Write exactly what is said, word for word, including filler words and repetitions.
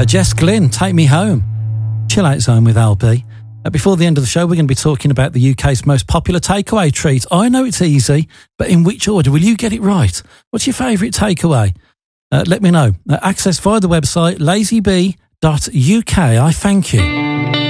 Jess Glynn, Take Me Home. Chill Out Zone with L B. Uh, before the end of the show, we're going to be talking about the U K's most popular takeaway treat. I know it's easy, but in which order? Will you get it right? What's your favourite takeaway? Uh, let me know. Uh, access via the website lazy bee dot U K. I thank you.